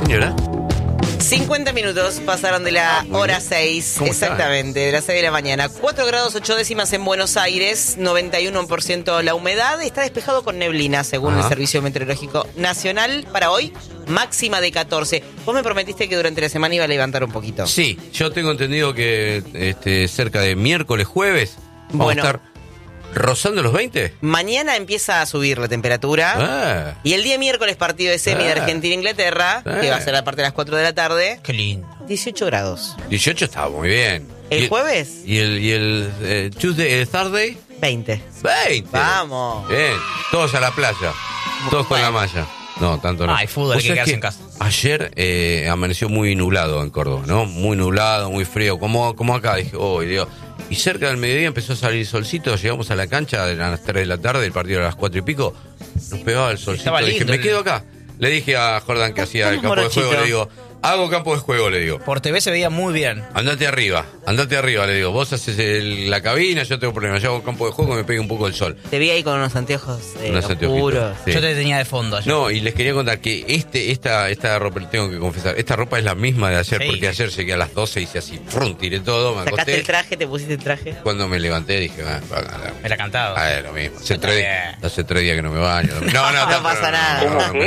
señora. 50 minutos pasaron de la hora 6, exactamente, de las 6 de la mañana. 4 grados 8 décimas en Buenos Aires, 91% la humedad. Está despejado con neblina, según el Servicio Meteorológico Nacional. Para hoy, máxima de 14. Vos me prometiste que durante la semana iba a levantar un poquito. Sí, yo tengo entendido que cerca de miércoles, jueves, vamos a estar rozando los 20. Mañana empieza a subir la temperatura. Y el día miércoles, partido de semi de Argentina-Inglaterra, que va a ser a partir de las 4 de la tarde. Qué lindo. 18 grados. 18 estaba muy bien. ¿El jueves? ¿Y el Tuesday, el Thursday? 20. 20. Vamos. Bien, todos a la playa. Todos con la malla. No, tanto no. Hay fútbol, hay que quedarse en casa. Ayer amaneció muy nublado en Córdoba, ¿no? Muy nublado, muy frío, como acá. Dije, oh, Dios. Y cerca del mediodía empezó a salir solcito. Llegamos a la cancha a las 3 de la tarde, el partido a las 4 y pico. Nos pegaba el solcito. Dije, me quedo acá. Le dije a Jordan que hacía el campo de juego, le digo, hago campo de juego, le digo. Por TV se veía muy bien. Andate arriba, le digo. Vos haces la cabina, yo tengo problemas. Yo hago campo de juego y me pega un poco el sol. Te vi ahí con unos anteojos oscuros. Sí. Yo te tenía de fondo ayer. No, y les quería contar que esta ropa, tengo que confesar, esta ropa es la misma de ayer, porque ayer llegué a las 12 y hice así, tiré todo, me acosté. ¿Sacaste el traje, te pusiste el traje? Cuando me levanté dije, me la cantado. Lo mismo. Hace 3 días que no me baño. No pasa nada.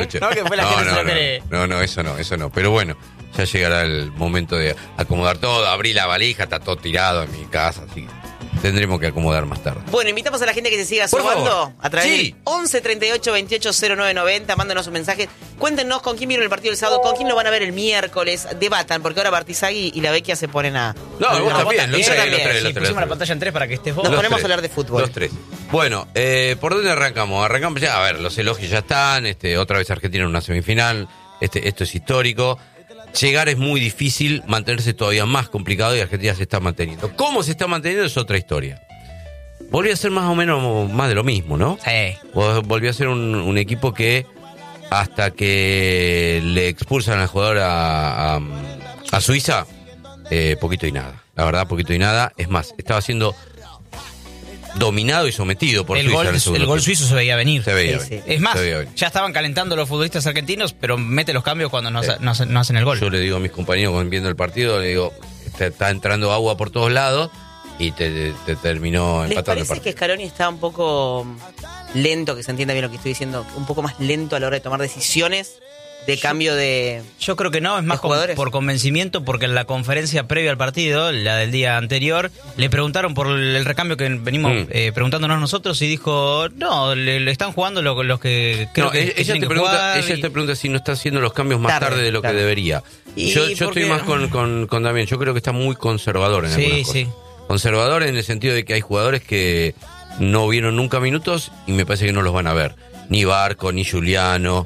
No, eso no. Pero bueno, ya llegará el momento de acomodar todo. Abrí la valija, está todo tirado en mi casa, así que tendremos que acomodar más tarde. Bueno, invitamos a la gente que se siga sumando a través del 11 38 28 09 90. Mándenos un mensaje. Cuéntenos con quién vieron el partido el sábado, con quién lo van a ver el miércoles. Debatan, porque ahora Bartizagui y la Vecchia se ponen a... No, vos también. Los tres. Pusimos la pantalla en 3 para que estés vos. Nos ponemos a hablar de fútbol. Los 3. Bueno, ¿por dónde arrancamos? Arrancamos ya, a ver, los elogios ya están. Otra vez Argentina en una semifinal. Esto es histórico. Llegar es muy difícil, mantenerse todavía más complicado y Argentina se está manteniendo. ¿Cómo se está manteniendo? Es otra historia. Volvió a ser más o menos más de lo mismo, ¿no? Sí. Volvió a ser un equipo que hasta que le expulsan al jugador a Suiza, poquito y nada. La verdad, poquito y nada. Es más, estaba siendo dominado y sometido por Suiza. El gol suizo se veía venir. Se veía venir. Es más, ya estaban calentando los futbolistas argentinos, pero mete los cambios cuando no hacen el gol. Yo le digo a mis compañeros viendo el partido, le digo, está entrando agua por todos lados y te terminó empatando el partido. ¿Les parece que Scaloni está un poco lento, que se entienda bien lo que estoy diciendo, un poco más lento a la hora de tomar decisiones de cambio de... Yo creo que no, es más por convencimiento, porque en la conferencia previa al partido, la del día anterior, le preguntaron por el recambio que venimos preguntándonos nosotros y dijo, no, le están jugando los que creo que ella te pregunta si no está haciendo los cambios más tarde de lo que debería. Yo estoy más con Damián, yo creo que está muy conservador en algunas cosas. Conservador en el sentido de que hay jugadores que no vieron nunca minutos y me parece que no los van a ver. Ni Barco, ni Juliano...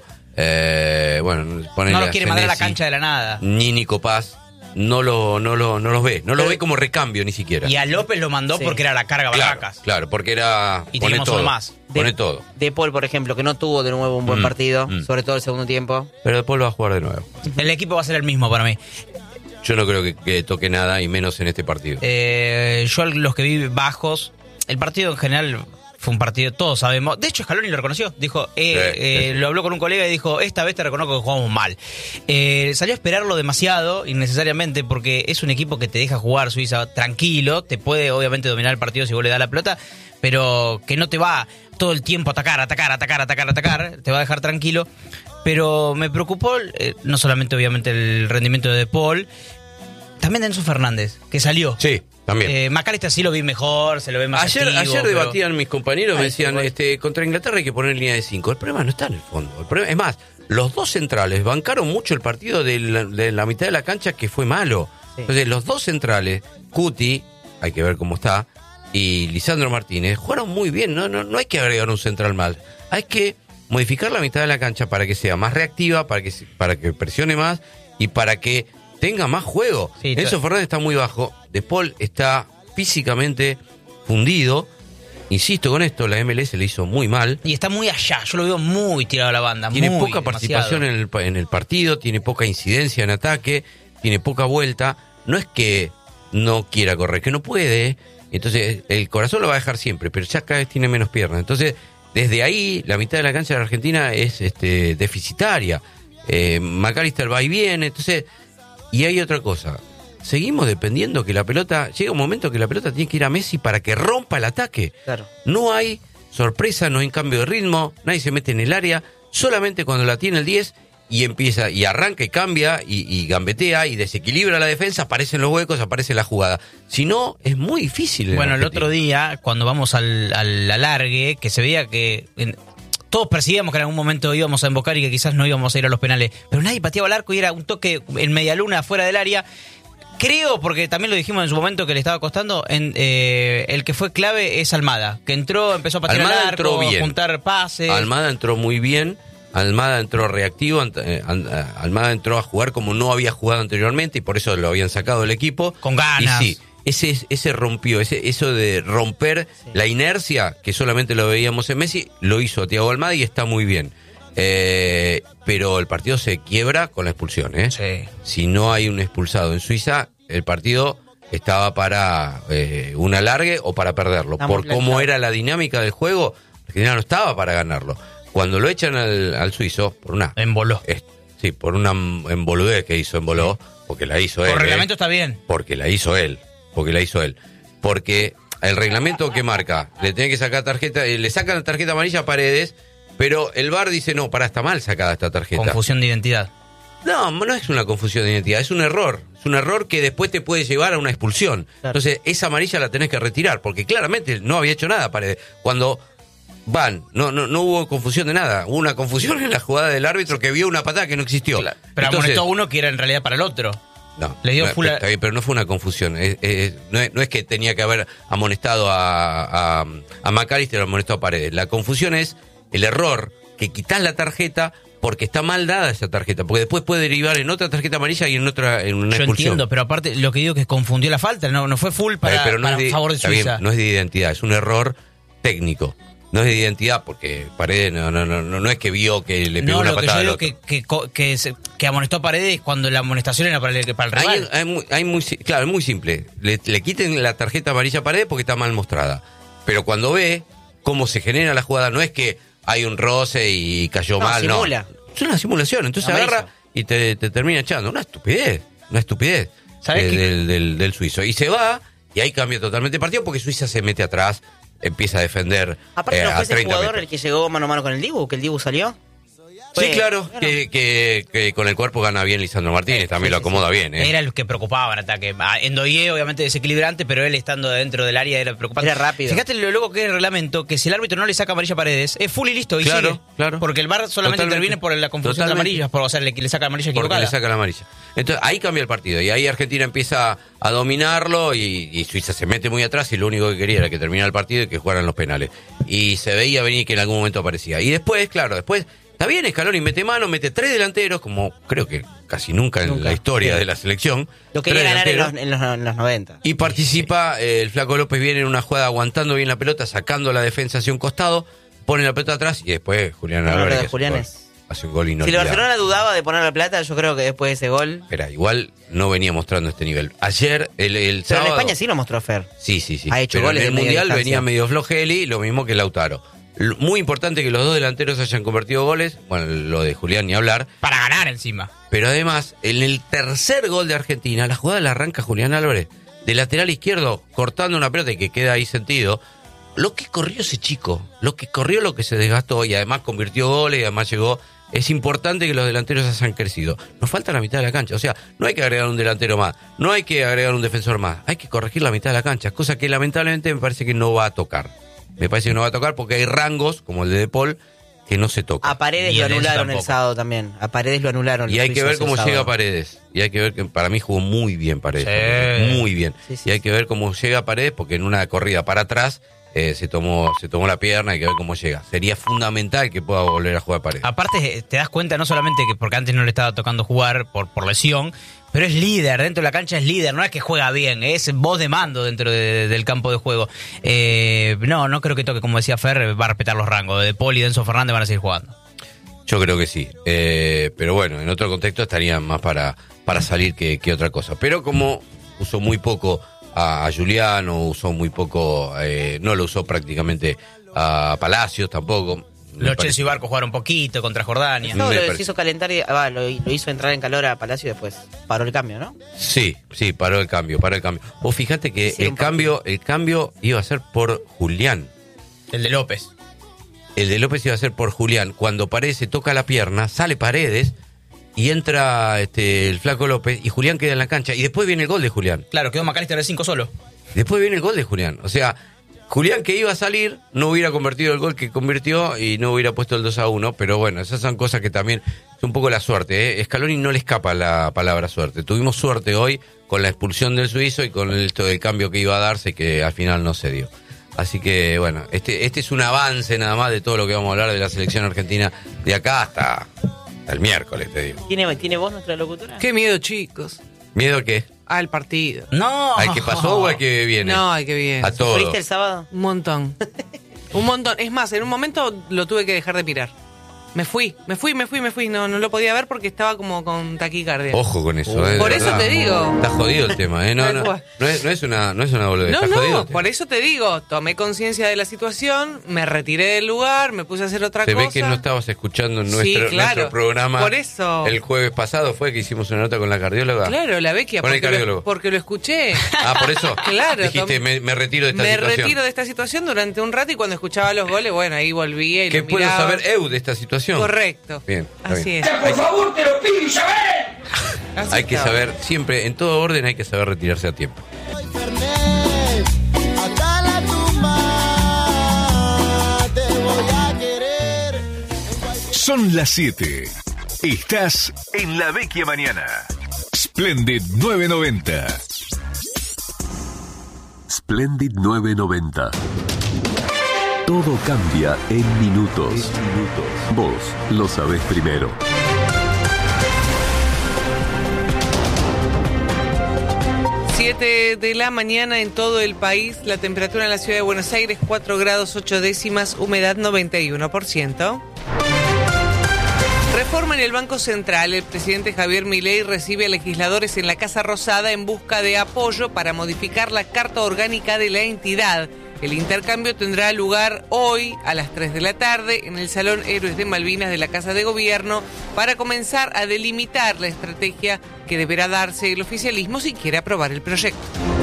no los quiere mandar a la cancha de la nada. Ni Nico Paz no los ve. No lo ve como recambio ni siquiera. Y a López lo mandó porque era la carga Barracas. Claro, porque era... Y teníamos uno más. Pone todo. De Paul, por ejemplo, que no tuvo de nuevo un buen partido, sobre todo el segundo tiempo. Pero De Paul va a jugar de nuevo. El equipo va a ser el mismo para mí. Yo no creo que toque nada, y menos en este partido. Yo los que vi bajos, el partido en general... Fue un partido, todos sabemos. De hecho, Scaloni lo reconoció. Dijo, lo habló con un colega y dijo, esta vez te reconozco que jugamos mal. Salió a esperarlo demasiado, innecesariamente, porque es un equipo que te deja jugar Suiza tranquilo. Te puede, obviamente, dominar el partido si vos le das la pelota, pero que no te va todo el tiempo a atacar. Te va a dejar tranquilo. Pero me preocupó, no solamente, obviamente, el rendimiento de Paul, también de Enzo Fernández, que salió. Sí. También. McAllister sí lo vi mejor, se lo ve más activo. Ayer debatían mis compañeros, me decían, contra Inglaterra hay que poner línea de 5. El problema no está en el fondo. El problema, es más, los dos centrales bancaron mucho el partido de la mitad de la cancha, que fue malo. Sí. Entonces, los dos centrales, Cuti, hay que ver cómo está, y Lisandro Martínez, jugaron muy bien. No hay que agregar un central mal. Hay que modificar la mitad de la cancha para que sea más reactiva, para que presione más y para que tenga más juego. Sí, Enzo Fernández está muy bajo. De Paul está físicamente fundido. Insisto con esto, la MLS le hizo muy mal. Y está muy allá, yo lo veo muy tirado a la banda. Tiene poca participación en el partido, tiene poca incidencia en ataque, tiene poca vuelta. No es que no quiera correr, que no puede. Entonces, el corazón lo va a dejar siempre, pero ya cada vez tiene menos piernas. Entonces, desde ahí, la mitad de la cancha de la Argentina es deficitaria. McAllister va y viene, entonces, y hay otra cosa, seguimos dependiendo que la pelota, llega un momento que la pelota tiene que ir a Messi para que rompa el ataque. Claro. No hay sorpresa, no hay cambio de ritmo, nadie se mete en el área, solamente cuando la tiene el 10 y empieza, y arranca y cambia, y gambetea, y desequilibra la defensa, aparecen los huecos, aparece la jugada. Si no, es muy difícil. Bueno, el otro día, cuando vamos al alargue, que se veía que... todos percibíamos que en algún momento íbamos a embocar y que quizás no íbamos a ir a los penales, pero nadie pateaba el arco y era un toque en media luna fuera del área. Creo, porque también lo dijimos en su momento que le estaba costando, el que fue clave es Almada, que entró, empezó a patear Almada el arco, a juntar pases. Almada entró muy bien, Almada entró reactivo, Almada entró a jugar como no había jugado anteriormente y por eso lo habían sacado del equipo. Con ganas. Y sí, ese rompió, eso de romper la inercia, que solamente lo veíamos en Messi, lo hizo Thiago Almada y está muy bien. Pero el partido se quiebra con la expulsión, Sí. Si no hay un expulsado en Suiza, el partido estaba para un alargue o para perderlo. Estamos Por cómo era la dinámica del juego, Argentina no estaba para ganarlo. Cuando lo echan al suizo, por una... Emboló. Sí, por una emboludez que hizo, emboló, porque la hizo él. Por reglamento está bien. Porque la hizo él. Porque el reglamento que marca, le tiene que sacar tarjeta, le sacan la tarjeta amarilla a Paredes, pero el VAR dice, no, está mal sacada esta tarjeta. Confusión de identidad. No es una confusión de identidad, es un error. Es un error que después te puede llevar a una expulsión. Claro. Entonces, esa amarilla la tenés que retirar, porque claramente no había hecho nada Paredes. Cuando no hubo confusión de nada. Hubo una confusión en la jugada del árbitro que vio una patada que no existió. Claro. Pero amonestó a uno que era en realidad para el otro. No, Le dio full está bien, pero no fue una confusión. No es que tenía que haber amonestado a McAllister o amonestado a Paredes. La confusión es el error que quitas la tarjeta porque está mal dada esa tarjeta, porque después puede derivar en otra tarjeta amarilla y en una expulsión. Yo entiendo, pero aparte lo que digo es que confundió la falta, no fue full para favor de Suiza. Bien, no es de identidad, es un error técnico. No es de identidad porque Paredes no es que vio que le pegó una patada. No, lo que yo digo que amonestó a Paredes cuando la amonestación era para el rival. Claro, es muy simple. Le quiten la tarjeta amarilla a Paredes porque está mal mostrada. Pero cuando ve cómo se genera la jugada, no es que hay un roce y cayó mal, simula. no. Es una simulación, entonces agarra y te termina echando. Una estupidez. ¿Sabes del suizo. Y se va y ahí cambia totalmente el partido porque Suiza se mete atrás, empieza a defender. Aparte, ¿no fue ese jugador metros. el que llegó mano a mano con el Dibu? ¿Que el Dibu salió? Sí, claro, que con el cuerpo gana bien Lisandro Martínez, también lo acomoda bien. Era el que preocupaba en ataque. Endoye, obviamente, desequilibrante, pero él estando dentro del área era preocupante. Era rápido. Fíjate lo loco que es el reglamento, que si el árbitro no le saca amarilla a Paredes, es full y listo, y sigue. Claro. Porque el VAR solamente interviene por la confusión de amarillas, o sea, le saca amarilla equivocada. Porque le saca la amarilla. Entonces, ahí cambia el partido, y ahí Argentina empieza a dominarlo, y Suiza se mete muy atrás, y lo único que quería era que terminara el partido y que jugaran los penales. Y se veía venir que en algún momento aparecía. Y después, está bien, Scaloni mete mano, mete 3 delanteros, como creo que casi nunca en la historia de la selección. Lo quería ganar en los 90. Y participa, el Flaco López viene en una jugada aguantando bien la pelota, sacando la defensa hacia un costado, pone la pelota atrás y después Julián Álvarez hace un gol inolvidable. Si el Barcelona dudaba de poner la plata, yo creo que después de ese gol... Espera, igual no venía mostrando este nivel. Ayer, el Pero sábado... en España sí lo mostró Fer. Sí. Ha hecho pero goles en el de media Mundial distancia. venía medio flojeli, lo mismo que Lautaro. Muy importante que los dos delanteros hayan convertido goles. Bueno, lo de Julián ni hablar. Para ganar encima. Pero además, en el tercer gol de Argentina, la jugada la arranca Julián Álvarez, de lateral izquierdo, cortando una pelota y que queda ahí sentido. Lo que corrió ese chico, lo que se desgastó y además convirtió goles y además llegó. Es importante que los delanteros hayan crecido. Nos falta la mitad de la cancha. O sea, no hay que agregar un delantero más, no hay que agregar un defensor más. Hay que corregir la mitad de la cancha, cosa que lamentablemente me parece que no va a tocar. Porque hay rangos, como el de Paul, que no se tocan. A Paredes lo anularon el sábado también. A Paredes lo anularon. Y hay que ver cómo llega Paredes. Y hay que ver que para mí jugó muy bien Paredes. Sí. Muy bien. Sí. Y hay que ver cómo llega Paredes, porque en una corrida para atrás se tomó la pierna, hay que ver cómo llega. Sería fundamental que pueda volver a jugar Paredes. Aparte, te das cuenta no solamente que porque antes no le estaba tocando jugar por lesión, pero es líder, dentro de la cancha es líder, no es que juega bien, es voz de mando dentro del campo de juego. No creo que toque, como decía Fer, va a respetar los rangos. De Paul y Enzo Fernández van a seguir jugando. Yo creo que sí. Pero bueno, en otro contexto estarían más para salir que otra cosa. Pero como usó muy poco a Juliano, usó muy poco, no lo usó prácticamente a Palacios tampoco. Los Chelsea y Barco jugaron un poquito contra Jordania. No, lo hizo calentar y lo hizo entrar en calor a Palacio y después paró el cambio, ¿no? Sí, paró el cambio. Vos fíjate que Sí, el cambio iba a ser por Julián. El de López. El de López iba a ser por Julián. Cuando Paredes se toca la pierna, sale Paredes y entra el flaco López y Julián queda en la cancha. Y después viene el gol de Julián. Claro, quedó McAllister de 5 solo. Después viene el gol de Julián. O sea, Julián que iba a salir no hubiera convertido el gol que convirtió y no hubiera puesto el 2-1. Pero bueno, esas son cosas que también es un poco la suerte. Scaloni no le escapa la palabra suerte. Tuvimos suerte hoy con la expulsión del suizo y con el cambio que iba a darse que al final no se dio. Así que bueno, este es un avance nada más de todo lo que vamos a hablar de la selección argentina de acá hasta el miércoles, te digo. ¿Tiene voz nuestra locutora? Qué miedo, chicos. ¿Miedo a qué? Al partido. No. ¿Al que pasó o al que viene? No, al que viene. A todo. ¿Sufriste el sábado? Un montón. Un montón. Es más, en un momento lo tuve que dejar de mirar. Me fui. No lo podía ver porque estaba como con taquicardia. Ojo con eso, Por eso te digo. Está jodido el tema, No es una boludez. No, está jodido. por eso te digo. Tomé conciencia de la situación, me retiré del lugar, me puse a hacer otra cosa. Se ve que no estabas escuchando Sí, claro. nuestro programa. Por eso. El jueves pasado fue que hicimos una nota con la cardióloga. Claro, la Vecchia. Con el cardiólogo. Porque lo escuché. Por eso. Claro. Dijiste, me retiro de esta situación. Me retiro de esta situación durante un rato y cuando escuchaba los goles, bueno, ahí volvía y ¿Qué lo puedo miraba. saber de esta situación? Correcto. Bien. Así es. Por favor, te lo pido, Isabel. Así Hay que estaba. saber, siempre, en todo orden, hay que saber retirarse a tiempo. Son las 7. Estás en La Vecchia Mañana. Splendid 990. Splendid 990. Todo cambia en minutos. Vos lo sabés primero. Siete de la mañana en todo el país. La temperatura en la ciudad de Buenos Aires, 4 grados 8 décimas, humedad 91%. Reforma en el Banco Central. El presidente Javier Milei recibe a legisladores en la Casa Rosada en busca de apoyo para modificar la Carta Orgánica de la entidad. El intercambio tendrá lugar hoy a las 3 de la tarde en el Salón Héroes de Malvinas de la Casa de Gobierno para comenzar a delimitar la estrategia que deberá darse el oficialismo si quiere aprobar el proyecto.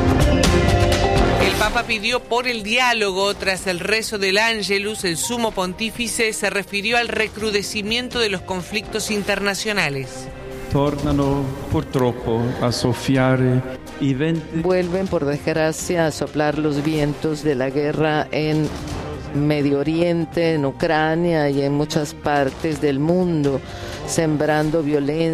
El Papa pidió por el diálogo. Tras el rezo del Ángelus, el sumo pontífice se refirió al recrudecimiento de los conflictos internacionales. Tornano purtroppo a soffiare i venti. Vuelven por desgracia a soplar los vientos de la guerra en Medio Oriente, en Ucrania y en muchas partes del mundo, sembrando violencia.